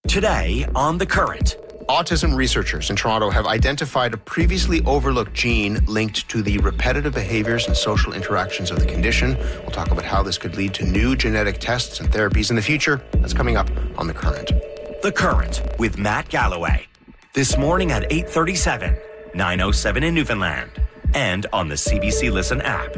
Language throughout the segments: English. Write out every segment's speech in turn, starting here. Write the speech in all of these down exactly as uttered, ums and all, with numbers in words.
Today on The Current. Autism researchers in Toronto have identified a previously overlooked gene linked to the repetitive behaviors and social interactions of the condition. We'll talk about how this could lead to new genetic tests and therapies in the future. That's coming up on The Current. The Current with Matt Galloway. This morning at eight thirty-seven, nine oh seven in Newfoundland, and on the C B C Listen app.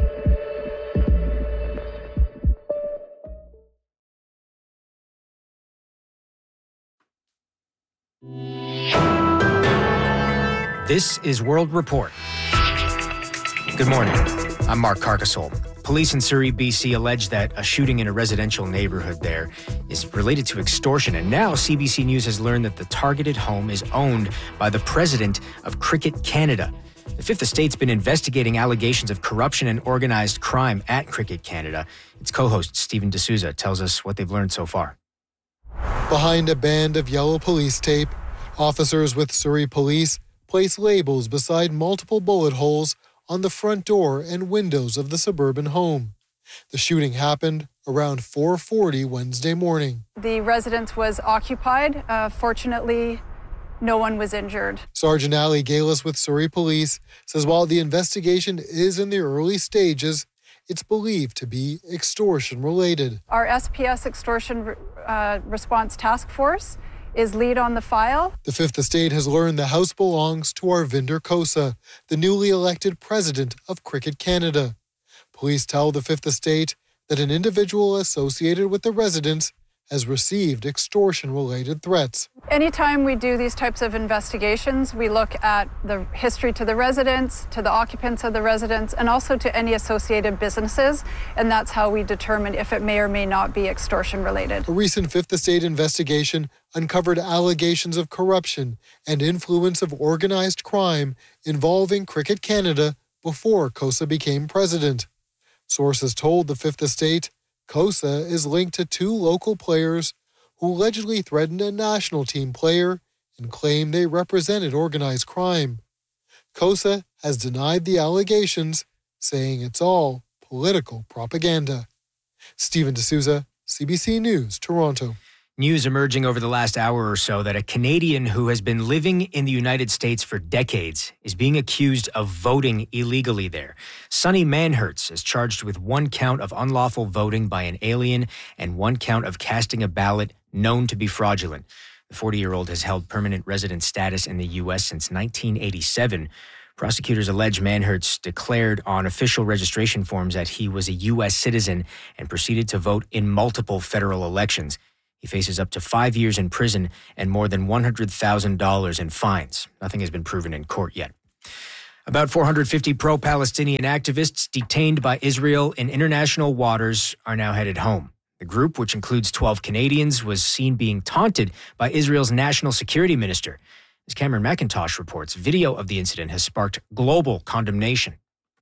This is World Report. Good morning. I'm Mark Carcasole. Police in Surrey, B C allege that a shooting in a residential neighborhood there is related to extortion, and now C B C News has learned that the targeted home is owned by the president of Cricket Canada. The Fifth Estate's been investigating allegations of corruption and organized crime at Cricket Canada. Its co-host, Stephen D'Souza, tells us what they've learned so far. Behind a band of yellow police tape, officers with Surrey Police place labels beside multiple bullet holes on the front door and windows of the suburban home. The shooting happened around four forty Wednesday morning. The residence was occupied. Uh, fortunately, no one was injured. Sergeant Ali Galis with Surrey Police says while the investigation is in the early stages, it's believed to be extortion-related. Our S P S Extortion uh, Response Task Force is lead on the file. The Fifth Estate has learned the house belongs to Arvinder Khosa, the newly elected president of Cricket Canada. Police tell the Fifth Estate that an individual associated with the residence has received extortion-related threats. Anytime we do these types of investigations, we look at the history to the residents, to the occupants of the residence, and also to any associated businesses, and that's how we determine if it may or may not be extortion-related. A recent Fifth Estate investigation uncovered allegations of corruption and influence of organized crime involving Cricket Canada before Khosa became president. Sources told the Fifth Estate Khosa is linked to two local players who allegedly threatened a national team player and claimed they represented organized crime. Khosa has denied the allegations, saying it's all political propaganda. Stephen D'Souza, C B C News, Toronto. News emerging over the last hour or so that a Canadian who has been living in the United States for decades is being accused of voting illegally there. Sonny Manhertz is charged with one count of unlawful voting by an alien and one count of casting a ballot known to be fraudulent. The forty-year-old has held permanent resident status in the U S since nineteen eighty-seven. Prosecutors allege Manhertz declared on official registration forms that he was a U S citizen and proceeded to vote in multiple federal elections. He faces up to five years in prison and more than one hundred thousand dollars in fines. Nothing has been proven in court yet. About four hundred fifty pro-Palestinian activists detained by Israel in international waters are now headed home. The group, which includes twelve Canadians, was seen being taunted by Israel's national security minister. As Cameron McIntosh reports, video of the incident has sparked global condemnation.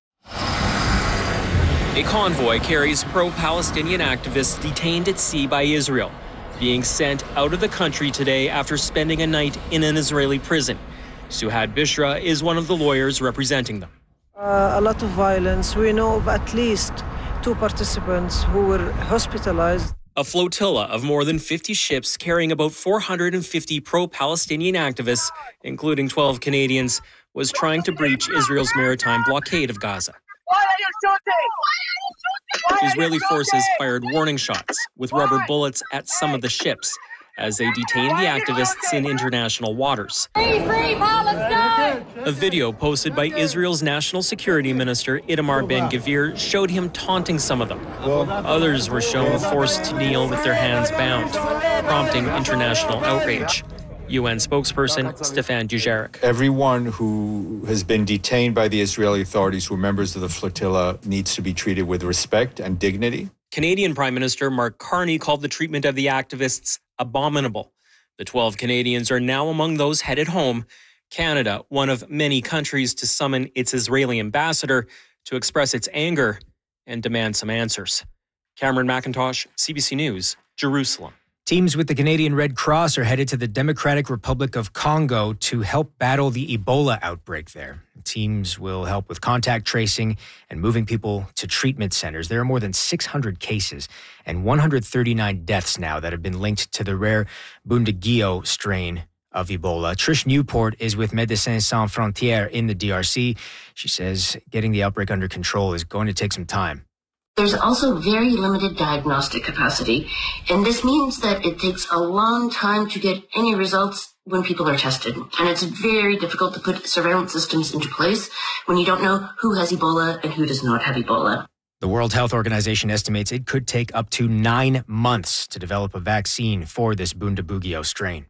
A convoy carries pro-Palestinian activists detained at sea by Israel, being sent out of the country today after spending a night in an Israeli prison. Suhad Bishra is one of the lawyers representing them. Uh, a lot of violence. We know of at least two participants who were hospitalized. A flotilla of more than fifty ships carrying about four hundred fifty pro-Palestinian activists, including twelve Canadians, was trying to breach Israel's maritime blockade of Gaza. Why are you shooting? Why are you Israeli shooting? forces fired warning shots with rubber bullets at some of the ships as they detained the activists in international waters. Free, free Palestine! A video posted by Israel's national security minister Itamar Ben-Gvir showed him taunting some of them. Others were shown forced to kneel with their hands bound, prompting international outrage. U N spokesperson Stefan Dujarric. Everyone who has been detained by the Israeli authorities who are members of the flotilla needs to be treated with respect and dignity. Canadian Prime Minister Mark Carney called the treatment of the activists abominable. The twelve Canadians are now among those headed home. Canada, one of many countries to summon its Israeli ambassador to express its anger and demand some answers. Cameron McIntosh, C B C News, Jerusalem. Teams with the Canadian Red Cross are headed to the Democratic Republic of Congo to help battle the Ebola outbreak there. Teams will help with contact tracing and moving people to treatment centers. There are more than six hundred cases and one hundred thirty-nine deaths now that have been linked to the rare Bundibugyo strain of Ebola. Trish Newport is with Médecins Sans Frontières in the D R C. She says getting the outbreak under control is going to take some time. There's also very limited diagnostic capacity, and this means that it takes a long time to get any results when people are tested. And it's very difficult to put surveillance systems into place when you don't know who has Ebola and who does not have Ebola. The World Health Organization estimates it could take up to nine months to develop a vaccine for this Bundibugyo strain.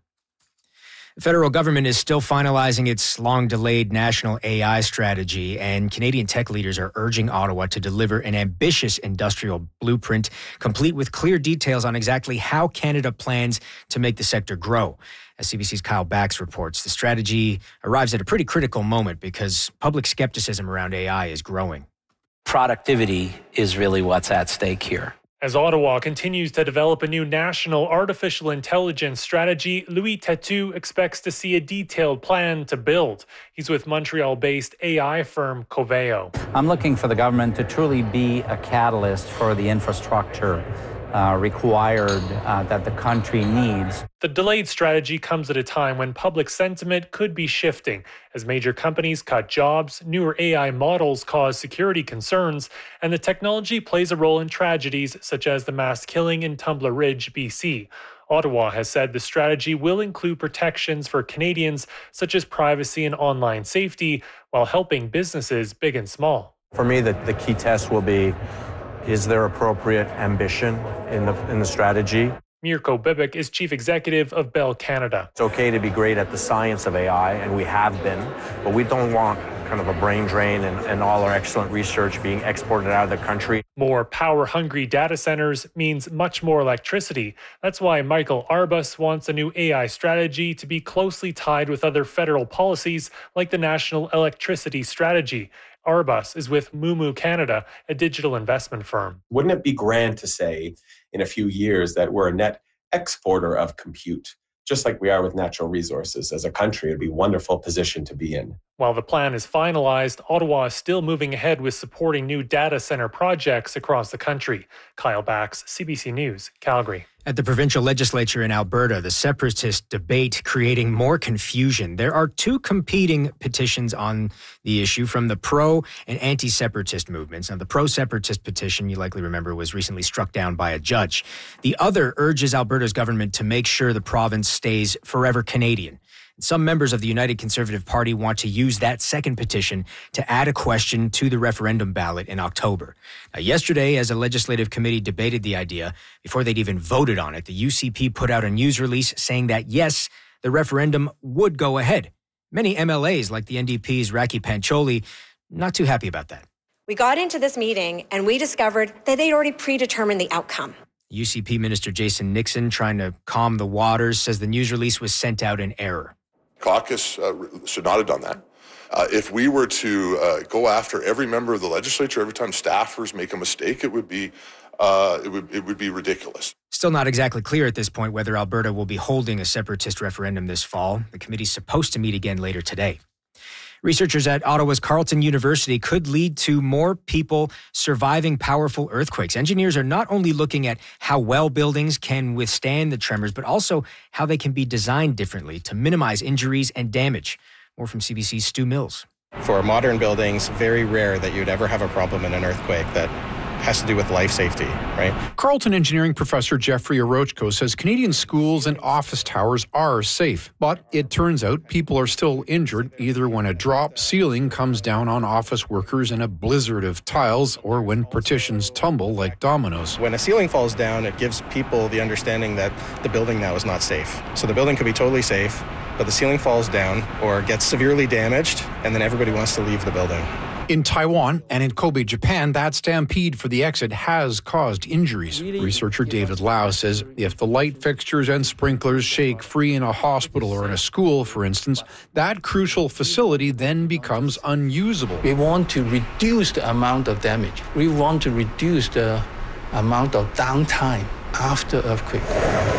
The federal government is still finalizing its long-delayed national A I strategy, and Canadian tech leaders are urging Ottawa to deliver an ambitious industrial blueprint, complete with clear details on exactly how Canada plans to make the sector grow. As C B C's Kyle Bax reports, the strategy arrives at a pretty critical moment because public skepticism around A I is growing. Productivity is really what's at stake here. As Ottawa continues to develop a new national artificial intelligence strategy, Louis Têtu expects to see a detailed plan to build. He's with Montreal-based A I firm Coveo. I'm looking for the government to truly be a catalyst for the infrastructure uh, required uh, that the country needs. The delayed strategy comes at a time when public sentiment could be shifting as major companies cut jobs, newer A I models cause security concerns, and the technology plays a role in tragedies such as the mass killing in Tumbler Ridge, B C. Ottawa has said the strategy will include protections for Canadians such as privacy and online safety while helping businesses big and small. For me, the, the key test will be, is there appropriate ambition in the in the strategy? Mirko Bibic is chief executive of Bell Canada. It's okay to be great at the science of A I, and we have been, but we don't want kind of a brain drain and, and all our excellent research being exported out of the country. More power-hungry data centers means much more electricity. That's why Michael Arbus wants a new A I strategy to be closely tied with other federal policies like the National Electricity Strategy. Arbus is with Moomoo Canada, a digital investment firm. Wouldn't it be grand to say in a few years that we're a net exporter of compute, just like we are with natural resources? As a country, it'd be a wonderful position to be in. While the plan is finalized, Ottawa is still moving ahead with supporting new data center projects across the country. Kyle Bax, C B C News, Calgary. At the provincial legislature in Alberta, the separatist debate creating more confusion. There are two competing petitions on the issue from the pro and anti-separatist movements. Now, the pro-separatist petition, you likely remember, was recently struck down by a judge. The other urges Alberta's government to make sure the province stays forever Canadian. Some members of the United Conservative Party want to use that second petition to add a question to the referendum ballot in October. Now, yesterday, as a legislative committee debated the idea, before they'd even voted on it, the U C P put out a news release saying that, yes, the referendum would go ahead. Many M L As, like the N D P's Raki Pancholi, not too happy about that. We got into this meeting and we discovered that they'd already predetermined the outcome. U C P Minister Jason Nixon, trying to calm the waters, says the news release was sent out in error. Caucus uh, should not have done that. Uh, if we were to uh, go after every member of the legislature every time staffers make a mistake, it would be uh, it would it would be ridiculous. Still not exactly clear at this point whether Alberta will be holding a separatist referendum this fall. The committee's supposed to meet again later today. Researchers at Ottawa's Carleton University could lead to more people surviving powerful earthquakes. Engineers are not only looking at how well buildings can withstand the tremors, but also how they can be designed differently to minimize injuries and damage. More from C B C's Stu Mills. For modern buildings, very rare that you'd ever have a problem in an earthquake that has to do with life safety, right? Carleton engineering professor Jeffrey Orochko says Canadian schools and office towers are safe, but it turns out people are still injured either when a drop ceiling comes down on office workers in a blizzard of tiles or when partitions tumble like dominoes. When a ceiling falls down, it gives people the understanding that the building now is not safe. So the building could be totally safe, but the ceiling falls down or gets severely damaged, and then everybody wants to leave the building. In Taiwan and in Kobe, Japan, that stampede for the exit has caused injuries. Researcher David Lau says if the light fixtures and sprinklers shake free in a hospital or in a school, for instance, that crucial facility then becomes unusable. We want to reduce the amount of damage. We want to reduce the amount of downtime after earthquake.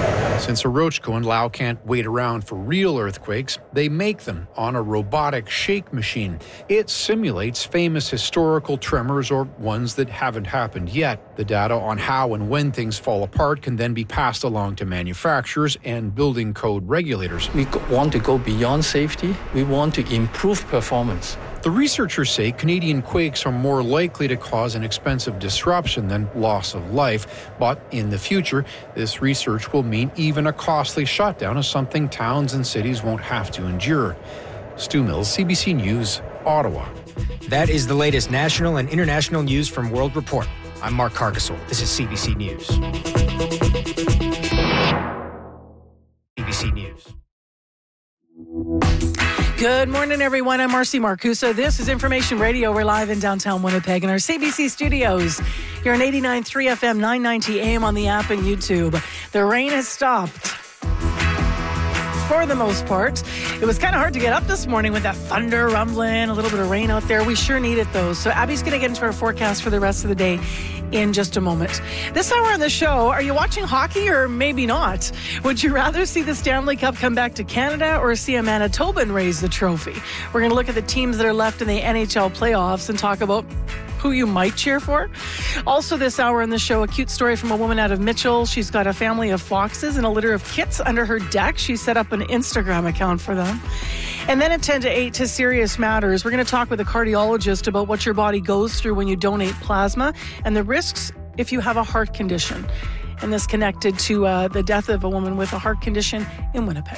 Since Orochko and Lao can't wait around for real earthquakes, they make them on a robotic shake machine. It simulates famous historical tremors or ones that haven't happened yet. The data on how and when things fall apart can then be passed along to manufacturers and building code regulators. We want to go beyond safety. We want to improve performance. The researchers say Canadian quakes are more likely to cause an expensive disruption than loss of life. But in the future, this research will mean even a costly shutdown is something towns and cities won't have to endure. Stu Mills, C B C News, Ottawa. That is the latest national and international news from World Report. I'm Mark Cargasol. This is C B C News. C B C News. Good morning, everyone. I'm Marcy Marcusa. This is Information Radio. We're live in downtown Winnipeg in our C B C studios. You're on eighty-nine point three F M, nine ninety A M on the app and YouTube. The rain has stopped. For the most part. It was kind of hard to get up this morning with that thunder rumbling, a little bit of rain out there. We sure need it, though. So Abby's going to get into our forecast for the rest of the day in just a moment. This hour on the show, are you watching hockey or maybe not? Would you rather see the Stanley Cup come back to Canada or see a Manitoban raise the trophy? We're going to look at the teams that are left in the N H L playoffs and talk about who you might cheer for. Also this hour on the show, a cute story from a woman out of Mitchell. She's got a family of foxes and a litter of kits under her deck. She set up an Instagram account for them. And then at ten to eight to Serious Matters, we're going to talk with a cardiologist about what your body goes through when you donate plasma and the risks if you have a heart condition. And this connected to uh, the death of a woman with a heart condition in Winnipeg.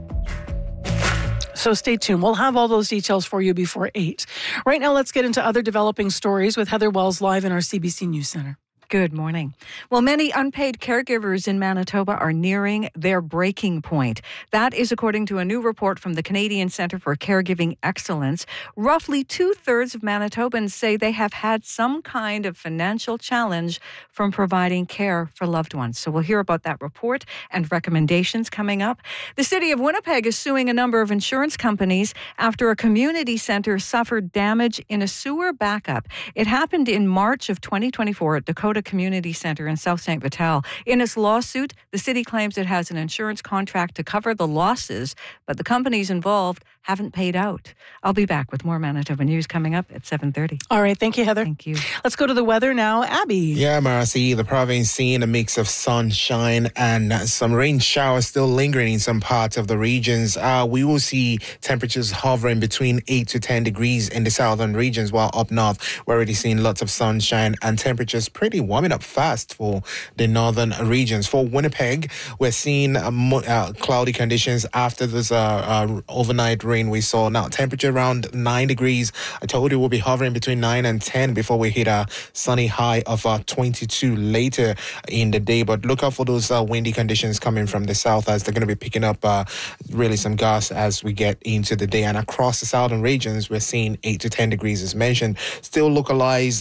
So stay tuned. We'll have all those details for you before eight. Right now, let's get into other developing stories with Heather Wells live in our C B C News Center. Good morning. Well, many unpaid caregivers in Manitoba are nearing their breaking point. That is according to a new report from the Canadian Centre for Caregiving Excellence. Roughly two-thirds of Manitobans say they have had some kind of financial challenge from providing care for loved ones. So we'll hear about that report and recommendations coming up. The City of Winnipeg is suing a number of insurance companies after a community centre suffered damage in a sewer backup. It happened in March of twenty twenty-four at Dakota Community Centre in South Saint Vital. In its lawsuit, the city claims it has an insurance contract to cover the losses, but the companies involved haven't paid out. I'll be back with more Manitoba news coming up at seven thirty. All right, thank you, Heather. Thank you. Let's go to the weather now. Abby. Yeah, Marcy, the province seeing a mix of sunshine and some rain showers still lingering in some parts of the regions. Uh, we will see temperatures hovering between eight to ten degrees in the southern regions, while up north, we're already seeing lots of sunshine and temperatures pretty warming up fast for the northern regions. For Winnipeg, we're seeing uh, uh, cloudy conditions after this uh, uh, overnight rain we saw. Now, temperature around nine degrees. I told you we'll be hovering between nine and ten before we hit a sunny high of uh, twenty-two later in the day. But look out for those uh, windy conditions coming from the south, as they're going to be picking up uh, really some gusts as we get into the day. And across the southern regions, we're seeing eight to ten degrees as mentioned. Still localized